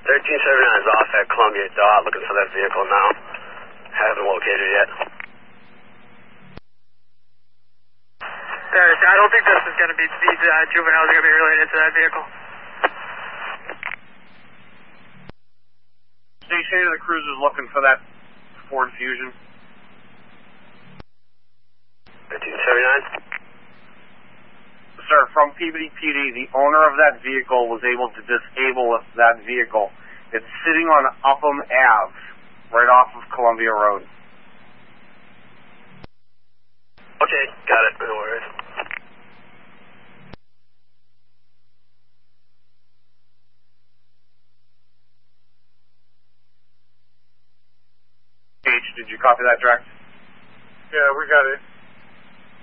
1379 is off at Columbia Dot, looking for that vehicle now. Haven't located it yet. I don't think this is going to be, these juveniles are going to be related to that vehicle. Station of the Cruiser is looking for that Ford Fusion. 1379? Sir, from Peabody PD, the owner of that vehicle was able to disable that vehicle. It's sitting on Upham Ave, right off of Columbia Road. Okay, got it. No worries. H, did you copy that, Drax? Yeah, we got it.